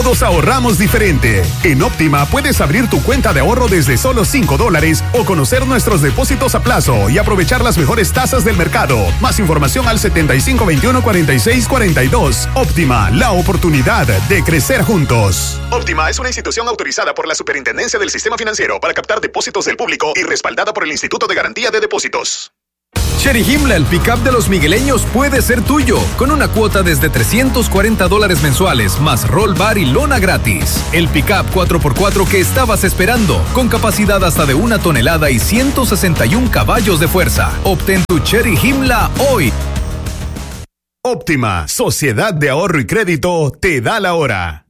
Todos ahorramos diferente. En Óptima puedes abrir tu cuenta de ahorro desde solo $5 o conocer nuestros depósitos a plazo y aprovechar las mejores tasas del mercado. Más información al 7521-4642. Óptima, la oportunidad de crecer juntos. Óptima es una institución autorizada por la Superintendencia del Sistema Financiero para captar depósitos del público y respaldada por el Instituto de Garantía de Depósitos. Cherry Himla, el pick-up de los migueleños, puede ser tuyo, con una cuota desde $340 mensuales, más roll bar y lona gratis. El pick-up 4x4 que estabas esperando, con capacidad hasta de 1 tonelada y 161 caballos de fuerza. Obtén tu Cherry Himla hoy. Óptima, Sociedad de Ahorro y Crédito, te da la hora.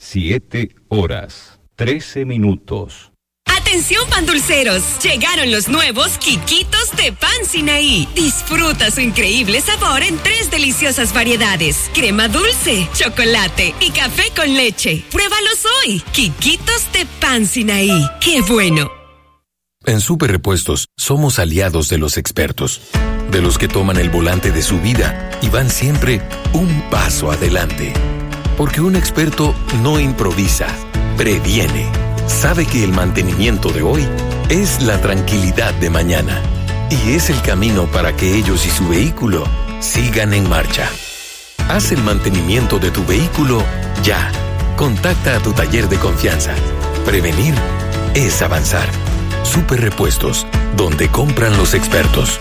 7:13. Atención pandulceros, llegaron los nuevos Quiquitos de Pan Sinaí. Disfruta su increíble sabor en 3 deliciosas variedades: crema dulce, chocolate y café con leche. Pruébalos hoy. Quiquitos de Pan Sinaí. ¡Qué bueno! En Super Repuestos somos aliados de los expertos, de los que toman el volante de su vida y van siempre un paso adelante. Porque un experto no improvisa, previene. Sabe que el mantenimiento de hoy es la tranquilidad de mañana y es el camino para que ellos y su vehículo sigan en marcha. Haz el mantenimiento de tu vehículo ya. Contacta a tu taller de confianza. Prevenir es avanzar. Super Repuestos, donde compran los expertos.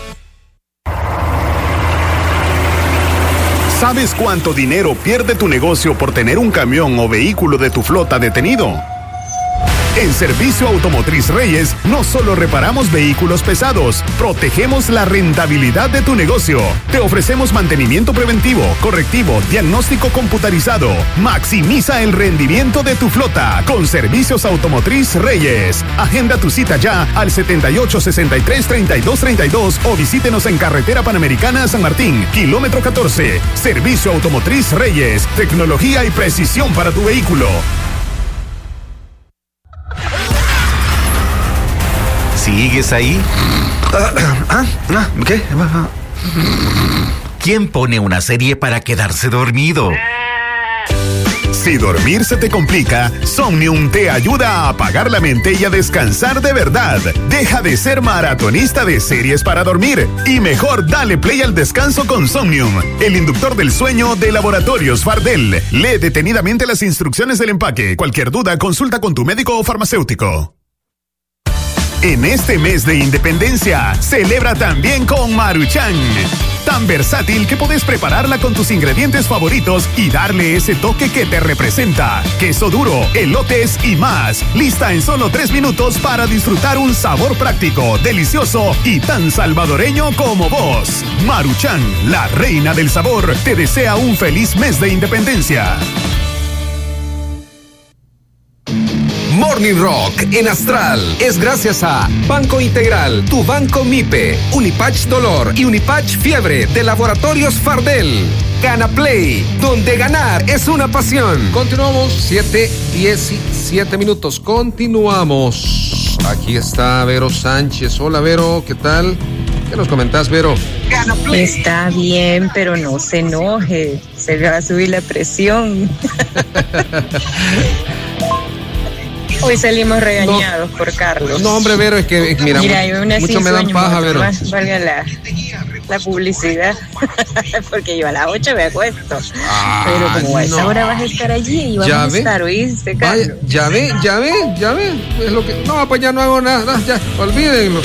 ¿Sabes cuánto dinero pierde tu negocio por tener un camión o vehículo de tu flota detenido? En Servicio Automotriz Reyes, no solo reparamos vehículos pesados, protegemos la rentabilidad de tu negocio. Te ofrecemos mantenimiento preventivo, correctivo, diagnóstico computarizado. Maximiza el rendimiento de tu flota con Servicios Automotriz Reyes. Agenda tu cita ya al 7863-3232 o visítenos en Carretera Panamericana San Martín, kilómetro 14. Servicio Automotriz Reyes, tecnología y precisión para tu vehículo. ¿Sigues ahí? ¿Qué? ¿Quién pone una serie para quedarse dormido? Si dormir se te complica, Somnium te ayuda a apagar la mente y a descansar de verdad. Deja de ser maratonista de series para dormir y mejor dale play al descanso con Somnium, el inductor del sueño de Laboratorios Fardel. Lee detenidamente las instrucciones del empaque. Cualquier duda, consulta con tu médico o farmacéutico. En este mes de independencia, celebra también con Maruchan. Tan versátil que puedes prepararla con tus ingredientes favoritos y darle ese toque que te representa. Queso duro, elotes y más. Lista en solo 3 minutos para disfrutar un sabor práctico, delicioso y tan salvadoreño como vos. Maruchan, la reina del sabor, te desea un feliz mes de independencia. Morning Rock en Astral es gracias a Banco Integral, tu banco MIPE, Unipatch Dolor y Unipatch Fiebre de Laboratorios Fardel. Gana Play, donde ganar es una pasión. Continuamos, 7:17. Continuamos. Aquí está Vero Sánchez. Hola, Vero, ¿qué tal? ¿Qué nos comentás, Vero? Está bien, pero no se enoje. Se le va a subir la presión. Hoy salimos regañados por Carlos. No, hombre, Vero, es que mira mucho me dan paja, Vero. Valga la publicidad, porque yo a las 8 me acuesto. Pero como a esa hora vas a estar allí y vamos a estar, ¿oíste, Carlos? Ya ve. Es lo que... No, pues ya no hago nada, ya, olvídenlo.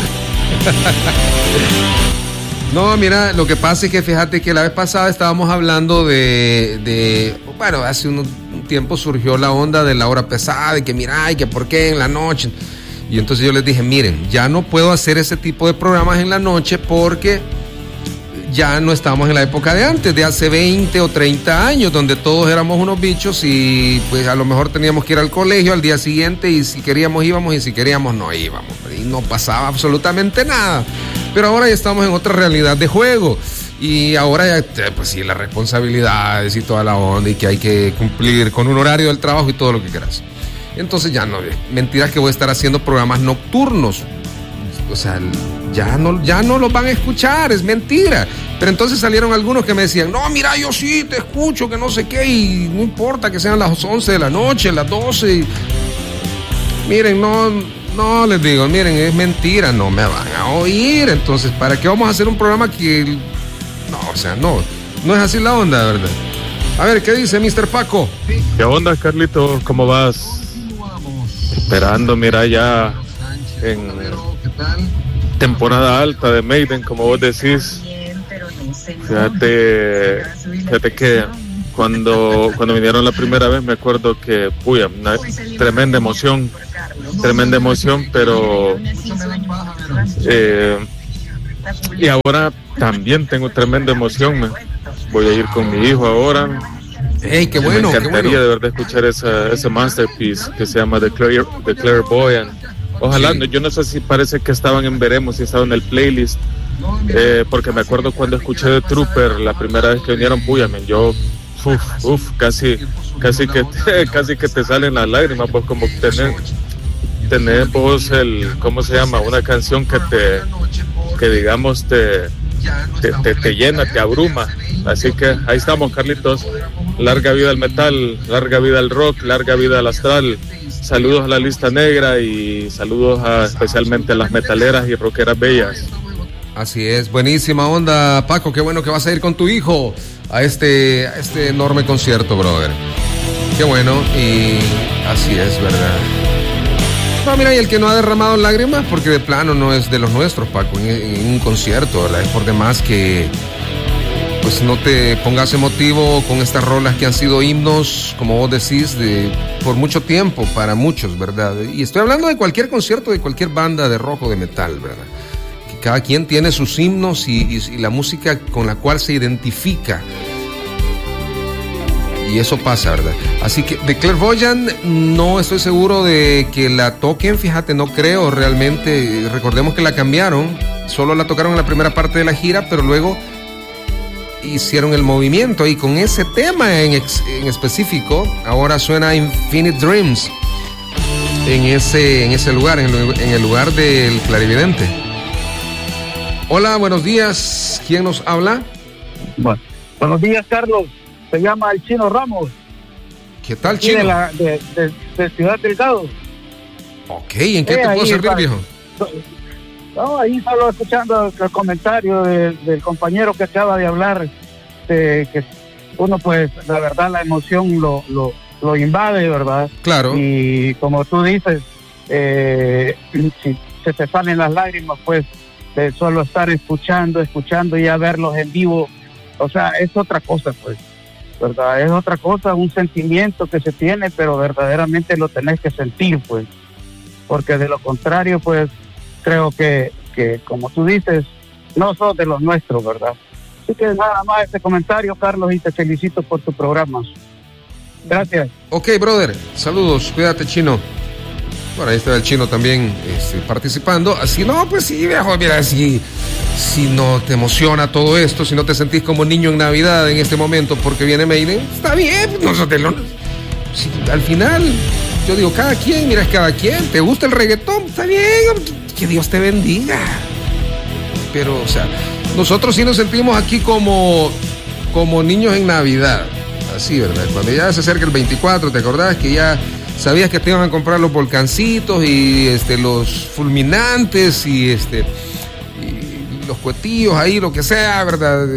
No, mira, lo que pasa es que fíjate que la vez pasada estábamos hablando bueno, hace un tiempo surgió la onda de la hora pesada y que mira, y que por qué en la noche. Y entonces yo les dije, miren, ya no puedo hacer ese tipo de programas en la noche porque ya no estamos en la época de antes, de hace 20 o 30 años, donde todos éramos unos bichos y pues a lo mejor teníamos que ir al colegio al día siguiente y si queríamos íbamos y si queríamos no íbamos. Y no pasaba absolutamente nada. Pero ahora ya estamos en otra realidad de juego. Y ahora ya, pues sí, las responsabilidades y toda la onda y que hay que cumplir con un horario del trabajo y todo lo que quieras. Entonces ya no, mentiras que voy a estar haciendo programas nocturnos. o sea, ya no los van a escuchar, es mentira. Pero entonces salieron algunos que me decían, no, mira, yo sí te escucho, que no sé qué, y no importa que sean las 11 de la noche, las 12. Miren, no les digo, miren, es mentira, no me van a oír. Entonces, ¿para qué vamos a hacer un programa que no, o sea, no es así la onda, ¿verdad? A ver, ¿qué dice Mr. Paco? ¿Qué onda, Carlito? ¿Cómo vas? Esperando, mira, ya en temporada alta de Maiden, como vos decís. Fíjate que cuando vinieron la primera vez, me acuerdo que, una tremenda emoción, pero y ahora también tengo tremenda emoción. Voy a ir con mi hijo ahora. ¡Ey, qué bueno! Me encantaría de verdad escuchar ese masterpiece que se llama The Clairvoyant. Ojalá, yo no sé si parece que estaban en Veremos, si estaban en el playlist, porque me acuerdo cuando escuché The Trooper la primera vez que vinieron, yo, casi que te salen las lágrimas, pues como tener vos ¿cómo se llama? Una canción que digamos te llena, te abruma. Así que ahí estamos, Carlitos. Larga vida al metal, larga vida al rock, larga vida al astral. Saludos a la lista negra y saludos especialmente a las metaleras y rockeras bellas. Así es, buenísima onda, Paco. Qué bueno que vas a ir con tu hijo a este enorme concierto, brother. Qué bueno, y así es, ¿verdad? No, mira, y el que no ha derramado lágrimas, porque de plano no es de los nuestros, Paco, en un concierto, ¿verdad? Es por demás que pues no te pongas emotivo con estas rolas que han sido himnos, como vos decís, por mucho tiempo para muchos, ¿verdad? Y estoy hablando de cualquier concierto, de cualquier banda de rock o de metal, ¿verdad? Que cada quien tiene sus himnos y la música con la cual se identifica. Y eso pasa, ¿verdad? Así que de Clairvoyant no estoy seguro de que la toquen, fíjate, no creo realmente. Recordemos que la cambiaron, solo la tocaron en la primera parte de la gira, pero luego hicieron el movimiento y con ese tema en específico, ahora suena Infinite Dreams en ese lugar, en el lugar del clarividente. Hola, buenos días. ¿Quién nos habla? Bueno, buenos días, Carlos. Se llama el Chino Ramos. ¿Qué tal, Chino? De Ciudad Delgado. Ok, ¿en qué te puedo servir, viejo? No, ahí solo escuchando el comentario del compañero que acaba de hablar, que uno, pues, la verdad, la emoción lo invade, ¿verdad? Claro. Y como tú dices, si se te salen las lágrimas, pues, de solo estar escuchando y ya verlos en vivo, o sea, es otra cosa, pues, ¿verdad? Es otra cosa, un sentimiento que se tiene, pero verdaderamente lo tenés que sentir, pues, porque de lo contrario, pues, creo que como tú dices, no sos de los nuestros, ¿verdad? Así que nada más este comentario, Carlos, y te felicito por tu programa. Gracias. Ok, brother, saludos, cuídate, Chino. Bueno, ahí está el Chino también participando. Así no, pues sí, viejo, mira, si no te emociona todo esto, si no te sentís como niño en Navidad en este momento porque viene Maiden, está bien, nosotros si, al final, yo digo, cada quien, mira, es cada quien, te gusta el reggaetón, está bien, que Dios te bendiga. Pero, o sea, nosotros sí nos sentimos aquí como niños en Navidad, así, ¿verdad? Cuando ya se acerca el 24, ¿te acordás que ya sabías que te iban a comprar los volcancitos y los fulminantes y los cuetillos ahí, lo que sea, ¿verdad?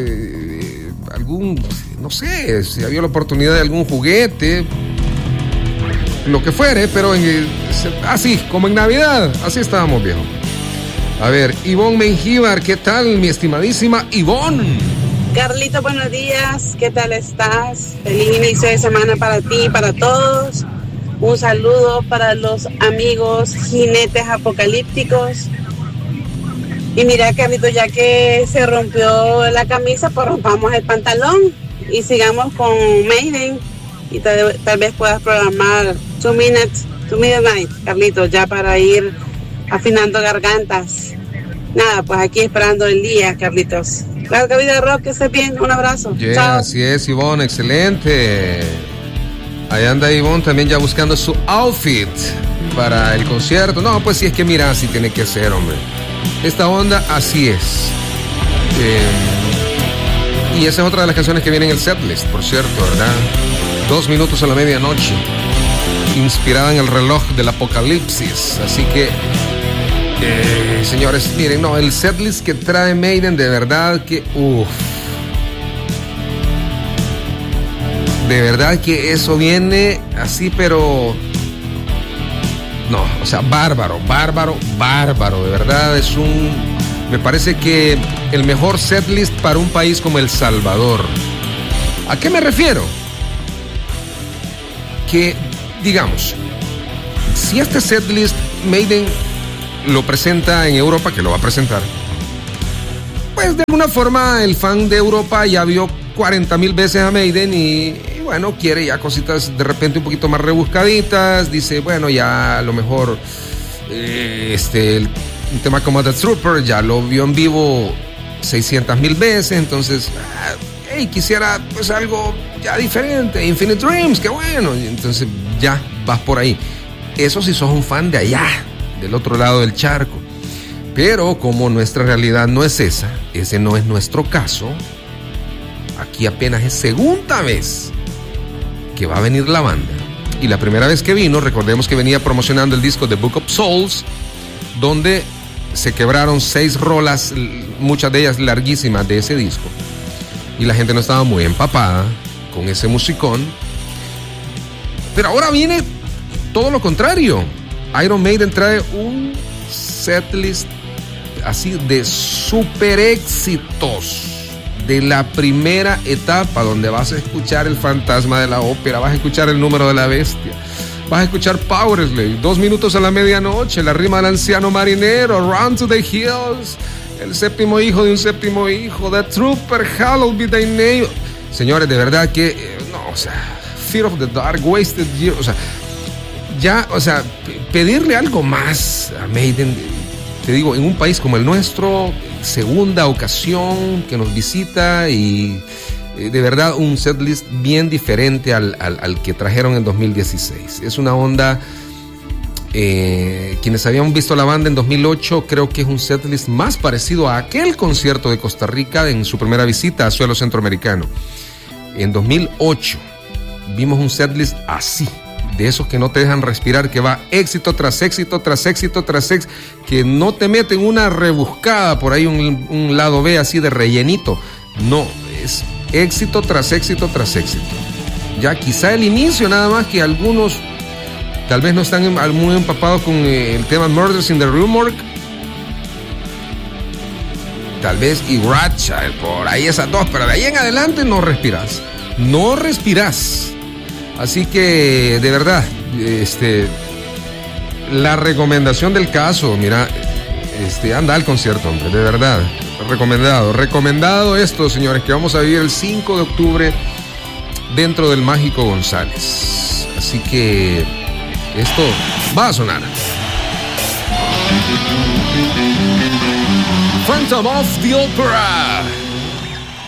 No sé, si había la oportunidad de algún juguete, lo que fuere, pero así, como en Navidad, así estábamos, viejo. A ver, Ivonne Mengíbar, ¿qué tal, mi estimadísima Ivonne? Carlito, buenos días, ¿qué tal estás? Feliz inicio de semana para ti y para todos. Un saludo para los amigos jinetes apocalípticos. Y mira, Carlito, ya que se rompió la camisa, pues rompamos el pantalón y sigamos con Maiden. Y tal vez puedas programar 2 minutes to midnight, Carlito, ya para ir afinando gargantas. Nada, pues aquí esperando el día, Carlitos. Larga vida de rock, que estés bien, un abrazo. Yeah, chao. Así es, Ivonne, excelente. Ahí anda Ivonne también ya buscando su outfit para el concierto. No, pues sí, es que mira, así tiene que ser, hombre. esta onda así es. Y esa es otra de las canciones que viene en el setlist, por cierto, ¿verdad? 2 minutos a la medianoche, inspirada en el reloj del apocalipsis. Así que, señores, miren, no, el setlist que trae Maiden, de verdad que, de verdad que eso viene así, pero no, o sea, bárbaro, de verdad me parece que el mejor setlist para un país como El Salvador. ¿A qué me refiero? Que, digamos, si este setlist Maiden lo presenta en Europa, que lo va a presentar, pues de alguna forma el fan de Europa ya vio 40,000 veces a Maiden y bueno, quiere ya cositas de repente un poquito más rebuscaditas. Dice, bueno, ya a lo mejor un tema como The Trooper ya lo vio en vivo 600,000 veces, entonces quisiera pues algo ya diferente, Infinite Dreams, qué bueno, entonces ya vas por ahí. Eso si sos un fan de allá, del otro lado del charco. Pero como nuestra realidad no es esa, ese no es nuestro caso, aquí apenas es segunda vez que va a venir la banda. Y la primera vez que vino, recordemos que venía promocionando el disco The Book of Souls, donde se quebraron 6 rolas, muchas de ellas larguísimas de ese disco. Y la gente no estaba muy empapada con ese musicón. Pero ahora viene todo lo contrario. Iron Maiden trae un setlist así de super éxitos de la primera etapa, donde vas a escuchar El Fantasma de la Ópera, vas a escuchar El Número de la Bestia, vas a escuchar Powerslave, 2 minutos a la medianoche, La Rima del Anciano Marinero, Run to the Hills, El Séptimo Hijo de un Séptimo Hijo, The Trooper, Hallowed Be Thy Name. Señores, de verdad que Fear of the Dark, Wasted Years, pedirle algo más a Maiden, te digo, en un país como el nuestro, segunda ocasión que nos visita y de verdad un setlist bien diferente al que trajeron en 2016. Es una onda, quienes habían visto la banda en 2008, creo que es un setlist más parecido a aquel concierto de Costa Rica en su primera visita a suelo centroamericano. En 2008 vimos un setlist así, de esos que no te dejan respirar, que va éxito tras éxito, tras éxito, tras éxito, que no te meten una rebuscada por ahí, un lado B así de rellenito. No, es éxito tras éxito tras éxito. Ya quizá el inicio nada más, que algunos tal vez no están muy empapados con el tema Murders in the Rue Morgue. Tal vez y Ratchet, por ahí esas dos, pero de ahí en adelante no respirás. No respirás. Así que, de verdad, la recomendación del caso, mira, anda al concierto, hombre, de verdad, recomendado esto, señores, que vamos a vivir el 5 de octubre dentro del Mágico González. Así que esto va a sonar. Phantom of the Opera.